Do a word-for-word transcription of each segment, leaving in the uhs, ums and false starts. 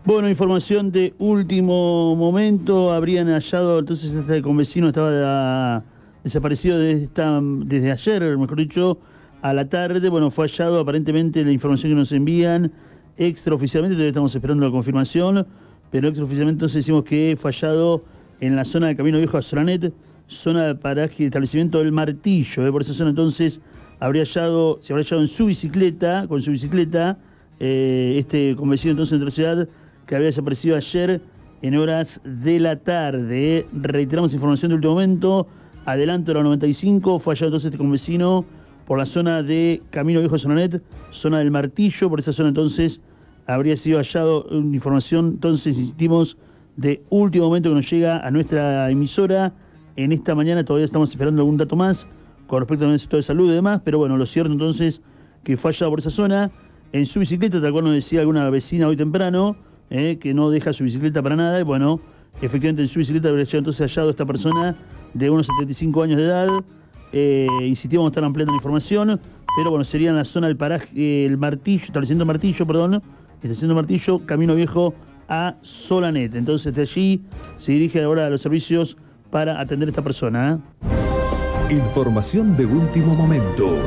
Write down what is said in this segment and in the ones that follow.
Bueno, información de último momento. Habrían hallado, entonces este convecino estaba desaparecido desde, esta, desde ayer, mejor dicho, a la tarde. Bueno, fue hallado aparentemente la información que nos envían extraoficialmente, todavía estamos esperando la confirmación, pero extraoficialmente entonces decimos que fue hallado en la zona de Camino Viejo a Solanet, zona de paraje de establecimiento del Martillo. ¿eh? Por esa zona entonces habría hallado, se habría hallado en su bicicleta, con su bicicleta, eh, este convecino entonces de la ciudad, que había desaparecido ayer en horas de la tarde. ¿eh? Reiteramos información de último momento. Adelanto de la noventa y cinco, fue hallado entonces este convecino por la zona de Camino Viejo de Solanet, zona del Martillo. Por esa zona entonces habría sido hallado una información, entonces insistimos, de último momento que nos llega a nuestra emisora. En esta mañana todavía estamos esperando algún dato más con respecto al Ministerio de Salud y demás, pero bueno, lo cierto entonces que fue hallado por esa zona en su bicicleta, tal cual nos decía alguna vecina hoy temprano, eh, que no deja su bicicleta para nada. Y bueno, efectivamente en su bicicleta habría sido entonces hallado esta persona de unos setenta y cinco años de edad. Eh, insistimos, estar ampliando la información, pero bueno, sería en la zona del paraje, eh, el Martillo, establecimiento Martillo, perdón, establecimiento Martillo, Camino Viejo a Solanet. Entonces de allí se dirige ahora a los servicios para atender a esta persona. ¿eh? Información de último momento.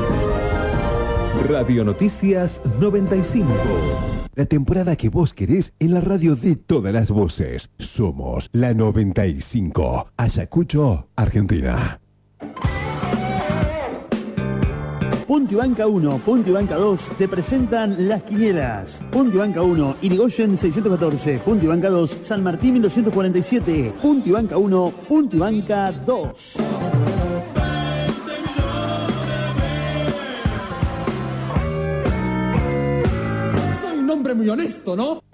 Radio Noticias noventa y cinco. La temporada que vos querés en la radio de todas las voces. Somos la noventa y cinco. Ayacucho, Argentina. Punto y Banca uno, Punto y Banca dos te presentan las quinielas. Punto y Banca uno, Irigoyen seiscientos catorce. Punto y Banca dos, San Martín mil doscientos cuarenta y siete. Punto y Banca uno, Punto y Banca dos. Soy un hombre muy honesto, ¿no?